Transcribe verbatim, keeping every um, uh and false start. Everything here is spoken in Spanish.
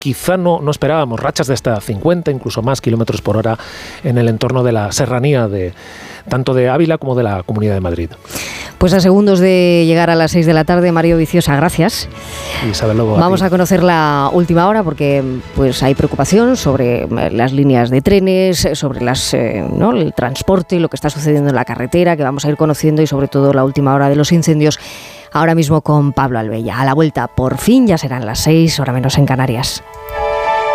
quizá no, no esperábamos, rachas de hasta cincuenta, incluso más kilómetros por hora en el entorno de la serranía de tanto de Ávila como de la Comunidad de Madrid. Pues a segundos de llegar a las seis de la tarde, Mario Viciosa, gracias. Isabel Lobo, Vamos a, a conocer la última hora porque pues hay preocupación sobre las líneas de trenes, sobre las, eh, ¿no? el transporte, lo que está sucediendo en la carretera, que vamos a ir conociendo, y sobre todo la última hora de los incendios, ahora mismo con Pablo Albella. A la vuelta, por fin, ya serán las seis, hora menos en Canarias.